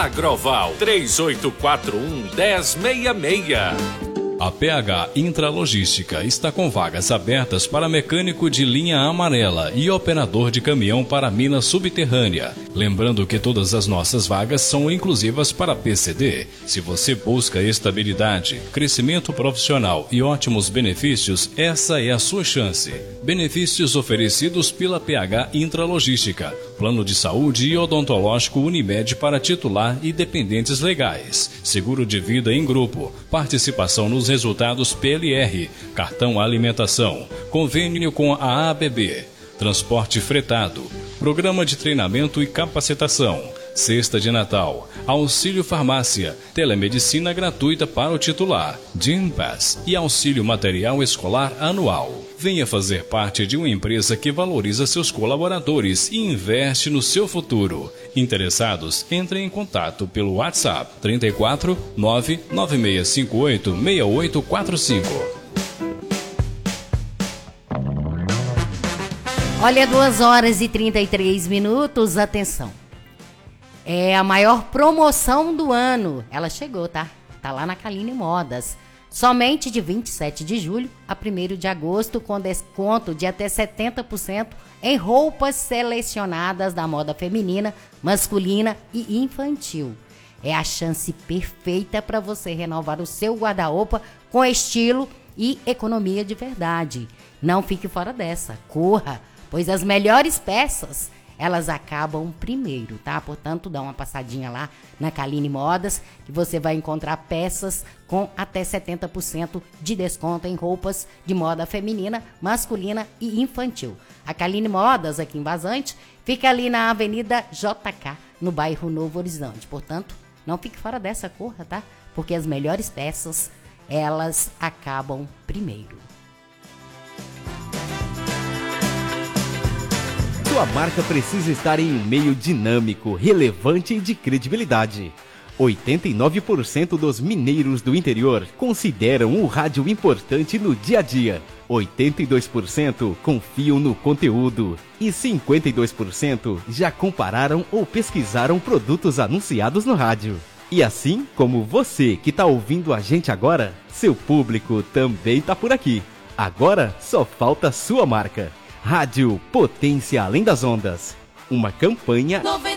Agroval 3841-1066. A PH Intralogística está com vagas abertas para mecânico de linha amarela e operador de caminhão para mina subterrânea. Lembrando que todas as nossas vagas são inclusivas para PCD. Se você busca estabilidade, crescimento profissional e ótimos benefícios, essa é a sua chance. Benefícios oferecidos pela PH Intralogística. Plano de saúde e odontológico Unimed para titular e dependentes legais. Seguro de vida em grupo. Participação nos resultados PLR. Cartão alimentação. Convênio com a ABB. Transporte fretado. Programa de treinamento e capacitação. Cesta de Natal, auxílio farmácia, telemedicina gratuita para o titular, Gympass e auxílio material escolar anual. Venha fazer parte de uma empresa que valoriza seus colaboradores e investe no seu futuro. Interessados, entrem em contato pelo WhatsApp 34 99658 6845. Olha, 2h33, atenção. É a maior promoção do ano. Ela chegou, tá? Tá lá na Kaline Modas. Somente de 27 de julho a 1º de agosto, com desconto de até 70% em roupas selecionadas da moda feminina, masculina e infantil. É a chance perfeita para você renovar o seu guarda-roupa com estilo e economia de verdade. Não fique fora dessa. Corra, pois as melhores peças elas acabam primeiro, tá? Portanto, dá uma passadinha lá na Kaline Modas, que você vai encontrar peças com até 70% de desconto em roupas de moda feminina, masculina e infantil. A Kaline Modas, aqui em Vazante, fica ali na Avenida JK, no bairro Novo Horizonte. Portanto, não fique fora dessa, corra, tá? Porque as melhores peças, elas acabam primeiro. Sua marca precisa estar em um meio dinâmico, relevante e de credibilidade. 89% dos mineiros do interior consideram o rádio importante no dia a dia. 82% confiam no conteúdo. E 52% já compararam ou pesquisaram produtos anunciados no rádio. E assim como você que está ouvindo a gente agora, seu público também está por aqui. Agora só falta a sua marca. Rádio Potência Além das Ondas. Uma campanha